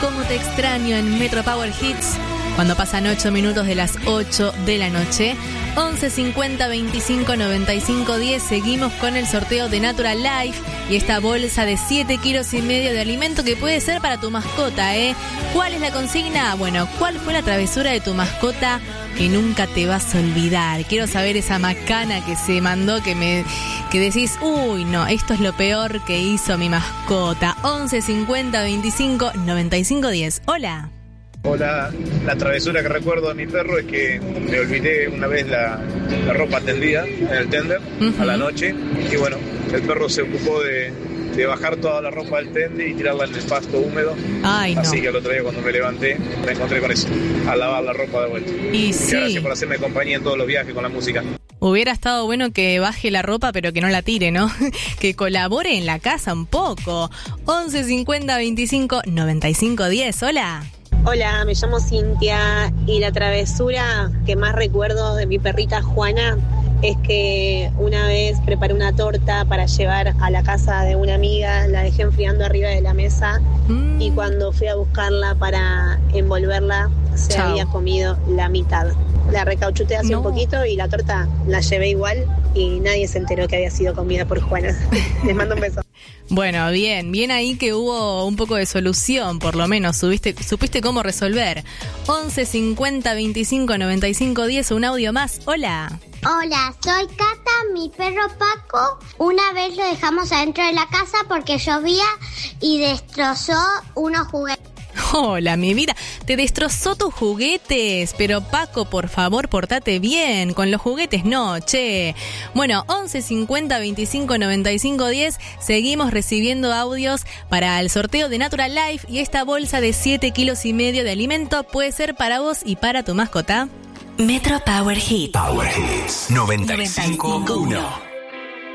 Cómo te extraño en Metro Power Hits. Cuando pasan 8 minutos de las 8 de la noche. 11 50 25 95 10. Seguimos con el sorteo de Natural Life y esta bolsa de 7,5 kilos de alimento que puede ser para tu mascota, ¿eh? ¿Cuál es la consigna? Bueno, ¿cuál fue la travesura de tu mascota que nunca te vas a olvidar? Quiero saber esa macana que se mandó, que decís, uy, no, esto es lo peor que hizo mi mascota. 11 50 25 95 10. Hola. Hola, la travesura que recuerdo de mi perro es que me olvidé una vez la ropa tendida en el tender a la noche y bueno, el perro se ocupó de bajar toda la ropa del tender y tirarla en el pasto húmedo. Ay, no. Así que el otro día cuando me levanté me encontré con eso, a lavar la ropa de vuelta. Y sí. Gracias por hacerme compañía en todos los viajes con la música. Hubiera estado bueno que baje la ropa, pero que no la tire, ¿no? Que colabore en la casa un poco. 11 50 25 95 10. Hola. Hola, me llamo Cintia y la travesura que más recuerdo de mi perrita Juana es que una vez preparé una torta para llevar a la casa de una amiga, la dejé enfriando arriba de la mesa y cuando fui a buscarla para envolverla se había comido la mitad. La recauchuté hace un poquito y la torta la llevé igual y nadie se enteró que había sido comida por Juana. Les mando un beso. Bueno, bien ahí que hubo un poco de solución, por lo menos, supiste cómo resolver. 11 50 25 95 10, un audio más. Hola. Hola, soy Cata, mi perro Paco. Una vez lo dejamos adentro de la casa porque llovía y destrozó unos juguetes. Hola, mi vida, te destrozó tus juguetes, pero Paco, por favor, portate bien, con los juguetes no, che. Bueno, 11 50 25 95 10, seguimos recibiendo audios para el sorteo de Natural Life y esta bolsa de 7,5 kilos de alimento puede ser para vos y para tu mascota. Metro Power Hits. Power Hits 95.1.